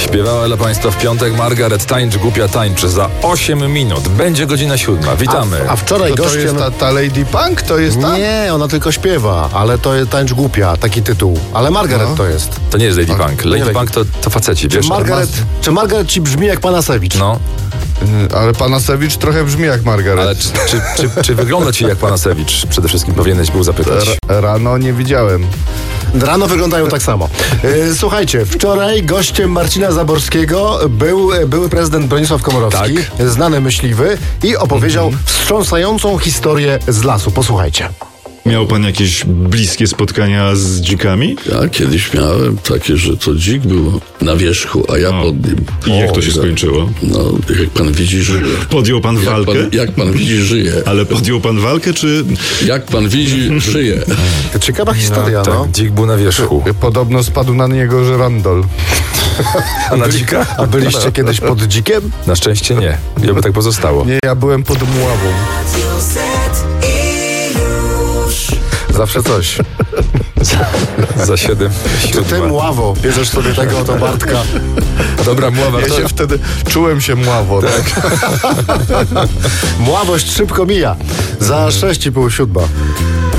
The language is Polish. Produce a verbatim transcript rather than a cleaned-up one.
Śpiewała dla Państwa w piątek Margaret Tańcz, głupia tańcz za osiem minut. Będzie godzina siódma. Witamy. A, a wczoraj To, to gościem... jest ta, ta Lady Punk? To jest ta? Nie, ona tylko śpiewa, ale to jest Tańcz głupia, taki tytuł. Ale Margaret No. to jest. To nie jest Lady A, Punk. nie Lady Lady- Punk to, to faceci, Czy wiesz? Margaret, czy Margaret ci brzmi jak Panasewicz? No, Y, Ale Panasewicz trochę brzmi jak Margaret. ale czy, czy, czy, czy wygląda ci jak Panasewicz? Przede wszystkim powinieneś był zapytać. R- rano nie widziałem. Rano wyglądają tak samo. E, Słuchajcie, wczoraj gościem Marcina Zaborskiego był były prezydent Bronisław Komorowski, znany myśliwy, i opowiedział wstrząsającą historię z lasu. Posłuchajcie. Miał pan jakieś bliskie spotkania z dzikami? Ja kiedyś miałem takie, że to dzik był na wierzchu, a ja No. pod nim. I jak to się O, skończyło? No, jak pan widzi, żyje. Podjął pan Jak walkę? pan, jak pan widzi, żyje. Ale podjął pan walkę, czy... Jak pan widzi, żyje. Ciekawa historia, no. Tak, dzik był na wierzchu. Podobno spadł na niego żyrandol. A na dzika? A byliście kiedyś pod dzikiem? Na szczęście nie. Ja by tak pozostało. Nie, ja byłem pod muławą. Zawsze coś. Za siedem, Czy ty, siódma. Mławo, bierzesz sobie tego oto Bartka? Dobra, mława. Ja to- się wtedy czułem się mławo. Tak. Mławość szybko mija. Za sześć i pół siódma.